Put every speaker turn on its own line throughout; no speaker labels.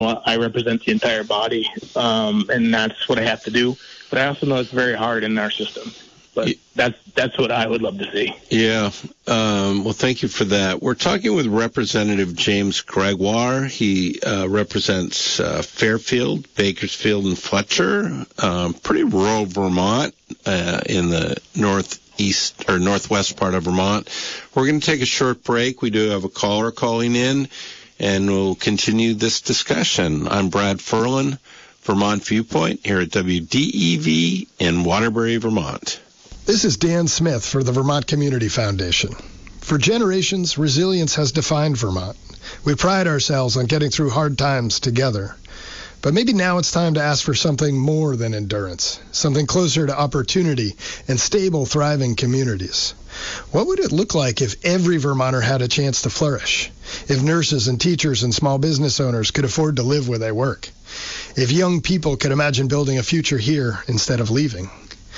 I represent the entire body, and that's what I have to do. But I also know it's very hard in our system. But that's what I would love to see.
Yeah. Well, thank you for that. We're talking with Representative James Gregoire. He represents Fairfield, Bakersfield, and Fletcher, pretty rural Vermont in the northeast or northwest part of Vermont. We're going to take a short break. We do have a caller calling in, and we'll continue this discussion. I'm Brad Ferlin, Vermont Viewpoint, here at WDEV in Waterbury, Vermont.
This is Dan Smith for the Vermont Community Foundation. For generations, resilience has defined Vermont. We pride ourselves on getting through hard times together. But maybe now it's time to ask for something more than endurance, something closer to opportunity and stable, thriving communities. What would it look like if every Vermonter had a chance to flourish? If nurses and teachers and small business owners could afford to live where they work? If young people could imagine building a future here instead of leaving?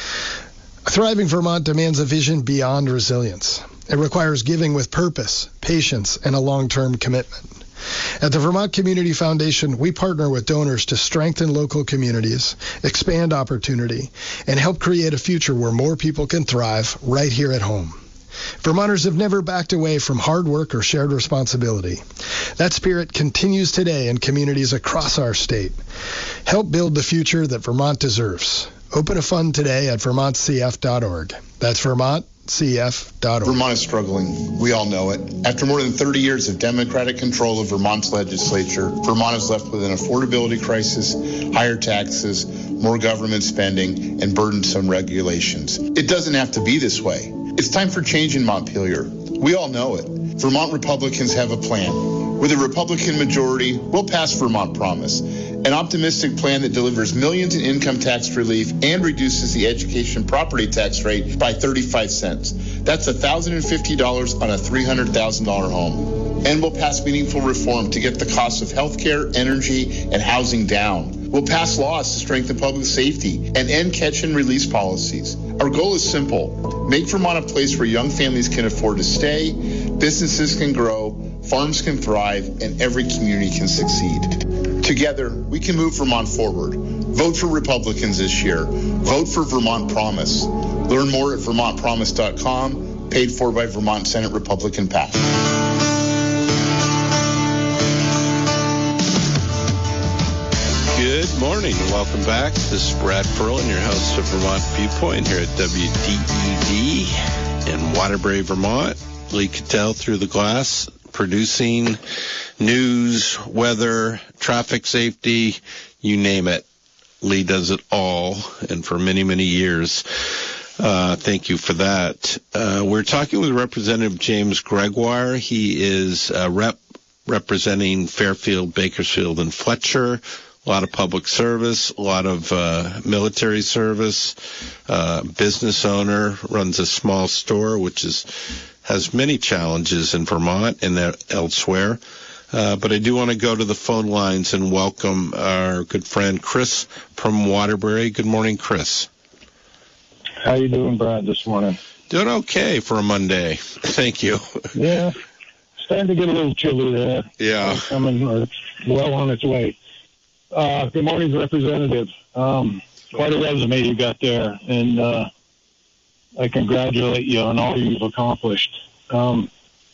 A thriving Vermont demands a vision beyond resilience. It requires giving with purpose, patience, and a long-term commitment. At the Vermont Community Foundation, we partner with donors to strengthen local communities, expand opportunity, and help create a future where more people can thrive right here at home. Vermonters have never backed away from hard work or shared responsibility. That spirit continues today in communities across our state. Help build the future that Vermont deserves. Open a fund today at vermontcf.org. That's vermontcf.org.
Vermont is struggling. We all know it. After more than 30 years of Democratic control of Vermont's legislature, Vermont is left with an affordability crisis, higher taxes, more government spending, and burdensome regulations. It doesn't have to be this way. It's time for change in Montpelier. We all know it. Vermont Republicans have a plan. With a Republican majority, we'll pass Vermont Promise, an optimistic plan that delivers millions in income tax relief and reduces the education property tax rate by 35 cents. That's $1,050 on a $300,000 home. And we'll pass meaningful reform to get the cost of health care, energy, and housing down. We'll pass laws to strengthen public safety and end catch-and-release policies. Our goal is simple. Make Vermont a place where young families can afford to stay, businesses can grow, farms can thrive, and every community can succeed. Together, we can move Vermont forward. Vote for Republicans this year. Vote for Vermont Promise. Learn more at vermontpromise.com, paid for by Vermont Senate Republican PAC.
Good morning and welcome back. This is Brad Ferlin, your host of Vermont Viewpoint here at WDEV in Waterbury, Vermont. Lee Cattell through the glass, producing news, weather, traffic safety, you name it. Lee does it all, and for many, many years. Thank you for that. We're talking with Representative James Gregoire. He is representing Fairfield, Bakersfield, and Fletcher. A lot of public service, a lot of military service, business owner, runs a small store, which has many challenges in Vermont and elsewhere. But I do want to go to the phone lines and welcome our good friend Chris from Waterbury. Good morning, Chris.
How you doing, Brad, this morning?
Doing okay for a Monday. Thank you.
Yeah, starting to get a little chilly there.
Yeah.
Coming well on its way. Good morning, Representative. Quite a resume you got there, and I congratulate you on all you've accomplished. So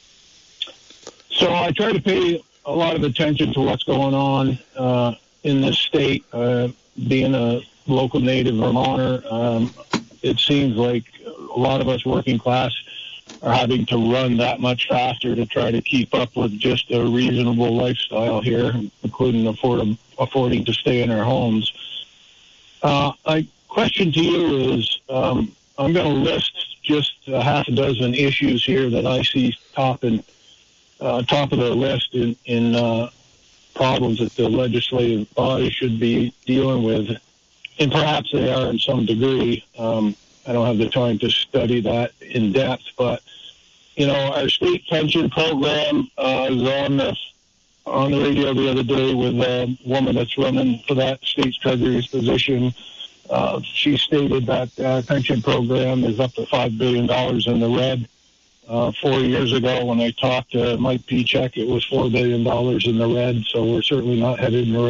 I try to pay a lot of attention to what's going on in this state. Being a local native Vermonter, it seems like a lot of us working class are having to run that much faster to try to keep up with just a reasonable lifestyle here, including affording to stay in our homes. My question to you is, I'm going to list just a half a dozen issues here that I see top of the list in problems that the legislative body should be dealing with, and perhaps they are in some degree. I don't have the time to study that in depth, but, our state pension program was on the radio the other day with a woman that's running for that state's treasury's position. She stated that our pension program is up to $5 billion in the red. 4 years ago when I talked to Mike Pichek, it was $4 billion in the red, so we're certainly not headed in the